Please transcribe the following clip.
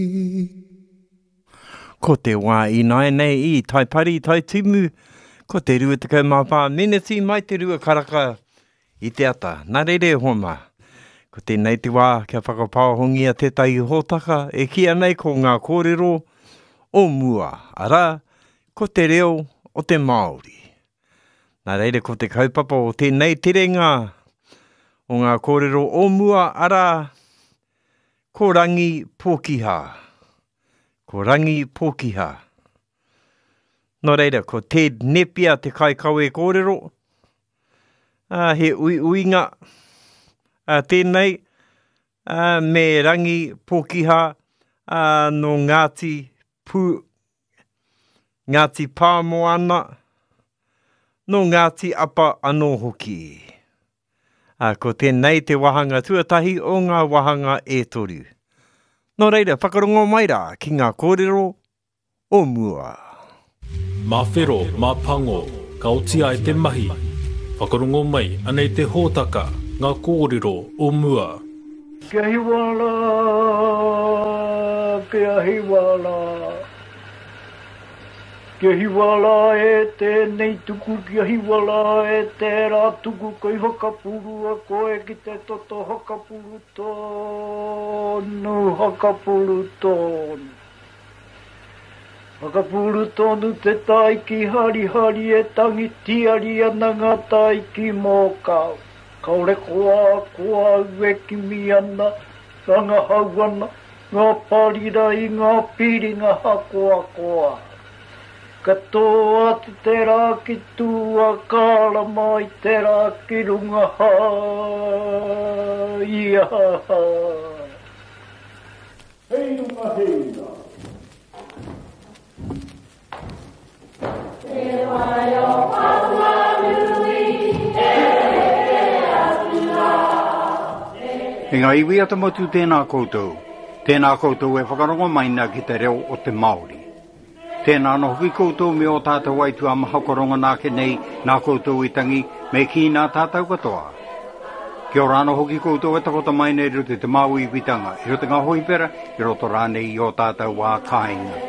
Ko te wā I nai nei I tai pari tai timu, ko te rua te kaumapā miniti mai te rua karaka I te ata. Nā reire homa, ko tēnei te wā kia whakapāhongia tētai hōtaka e kia nei ko ngā kōrero o mua. Ara, ko te reo o te Māori. Nā reire ko te kaupapa o tēnei terenga o ngā kōrero o mua ara, ko rangi pōkiha. Ko rangi pōkiha. Nō reira, ko te nepia te kaikawe kōrero, he uinga tēnei, me rangi pōkiha no Ngāti Pāmoana, no Ngāti Apa anō hoki. Ko tēnei te wahanga tuatahi o ngā wahanga e toru. Nō reira, whakarongo mai rā ki ngā kōrero o mua. Mā whero, mā pango, ka otia e te mahi. Whakarongo mai, anei te hōtaka, ngā kōrero o mua. Kia hiwala, kia hiwala. Kia hiwala e tēnei tuku, kia hiwala e tērā tuku, koi hakapurua koe ki te toto hakapuru tonu, hakapuru tonu. Hakapuru tonu te taiki hari hari e tangi tiari ana ngā taiki mō kau. Kaore koa ue ki mi ana, ranga hau ana, ngā parirai, ngā piringa hakoa koa. Katoa te tērā ki tua kāla mai tērā ki runga ia. Hei runga heina. He wai o Papanui, E ngā iwi atamotu tēnā koutou. Tēnā koutou e whakarongo maina ki te reo o te Māori. Tēnā no hoki koutou me o tātou aitu a mahakoronga nāke nei nā koutou I tangi me ki nā tātou katoa. Kia ora no hoki koutou e takota mai nei rote te Māui Witanga. I rote ngā hoi pera, I roto rānei I o tātou wā kāinga.